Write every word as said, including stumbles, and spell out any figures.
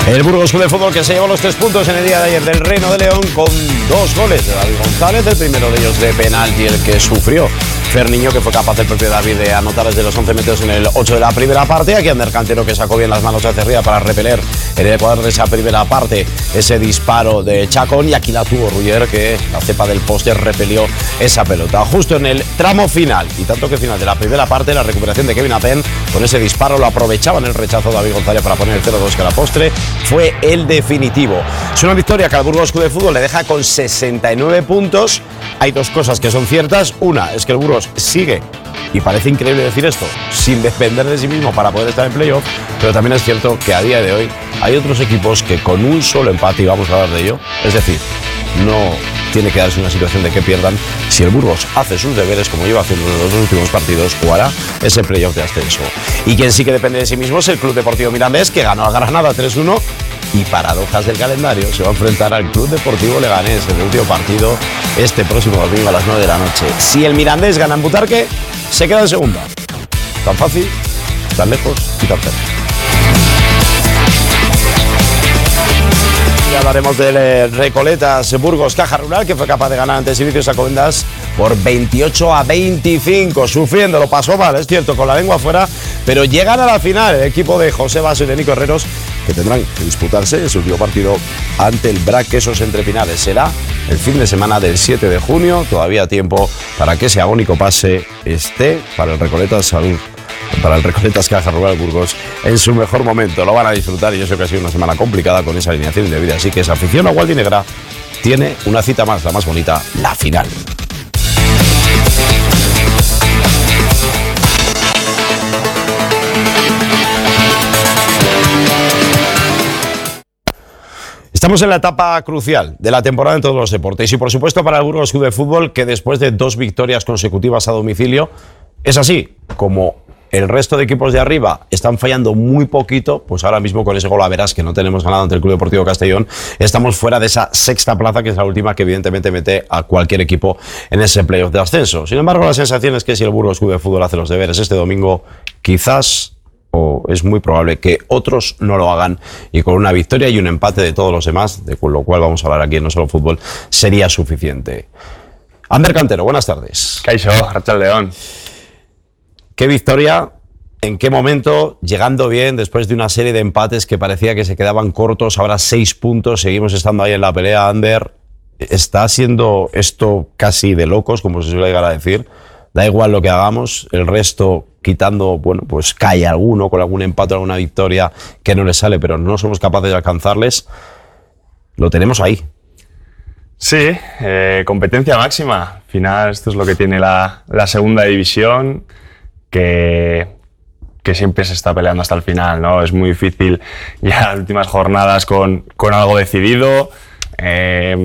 El Burgos Club de Fútbol que se llevó los tres puntos en el día de ayer del Reino de León con dos goles de David González, el primero de ellos de penalti, el que sufrió Ferniño, que fue capaz el propio David de anotar desde los once metros en el ocho de la primera parte. Aquí Ander Cantero, que sacó bien las manos hacia arriba para repeler en el ecuador de esa primera parte ese disparo de Chacón, y aquí la tuvo Ruller, que la cepa del poste repelió esa pelota. Justo en el tramo final, y tanto que final de la primera parte, la recuperación de Kevin Apen con ese disparo lo aprovechaba en el rechazo David González para poner el cero dos, que a la postre fue el definitivo. Es una victoria que al Burgos Club de Fútbol le deja con sesenta y nueve puntos. Hay dos cosas que son ciertas. Una es que el Burgos sigue, y parece increíble decir esto, sin depender de sí mismo para poder estar en playoff, pero también es cierto que a día de hoy hay otros equipos que con un solo empate, y vamos a hablar de ello, es decir, no tiene que darse una situación de que pierdan. Si el Burgos hace sus deberes, como lleva haciendo en los dos últimos partidos, jugará ese playoff de ascenso. Y quien sí que depende de sí mismo es el Club Deportivo Mirandés, que ganó a Granada tres uno, y paradojas del calendario, se va a enfrentar al Club Deportivo Leganés en el último partido este próximo domingo a las nueve de la noche. Si el Mirandés gana en Butarque, se queda en segunda. Tan fácil, tan lejos y tan cerca. Y hablaremos del Recoletas Burgos Caja Rural, que fue capaz de ganar ante Servicios Alcobendas por veintiocho a veinticinco, sufriendo, lo pasó mal, es cierto, con la lengua afuera, pero llegan a la final el equipo de José Basso y de Nico Herreros, que tendrán que disputarse ese último partido ante el Braquesos entre Pinares. Será el fin de semana del siete de junio, todavía tiempo para que ese agónico pase esté para el Recoletas Salud, para el Recoletas Caja Rural Burgos en su mejor momento. Lo van a disfrutar, y yo sé que ha sido una semana complicada con esa alineación indebida, así que esa afición a Gualdinegra tiene una cita más, la más bonita, la final. Estamos en la etapa crucial de la temporada en todos los deportes, y por supuesto para el Burgos Club de Fútbol, que después de dos victorias consecutivas a domicilio, es así, como el resto de equipos de arriba están fallando muy poquito, pues ahora mismo con ese gol a veras que no tenemos ganado ante el Club Deportivo Castellón, estamos fuera de esa sexta plaza, que es la última que evidentemente mete a cualquier equipo en ese playoff de ascenso. Sin embargo, la sensación es que si el Burgos Club de Fútbol hace los deberes este domingo, quizás, o es muy probable que otros no lo hagan, y con una victoria y un empate de todos los demás, de lo cual vamos a hablar aquí en No Solo Fútbol, sería suficiente. Ander Cantero, buenas tardes. Caixo, Arratsaldeon. ¿Qué victoria? ¿En qué momento? Llegando bien después de una serie de empates que parecía que se quedaban cortos, ahora seis puntos, seguimos estando ahí en la pelea. Ander, ¿está siendo esto casi de locos, como se suele llegar a decir? Da igual lo que hagamos, el resto, quitando, bueno, pues cae alguno con algún empate o alguna victoria que no les sale, pero no somos capaces de alcanzarles. Lo tenemos ahí. Sí, eh, competencia máxima. Al final esto es lo que tiene la, la segunda división, que, que siempre se está peleando hasta el final, ¿no? Es muy difícil ya las últimas jornadas con, con algo decidido. Eh,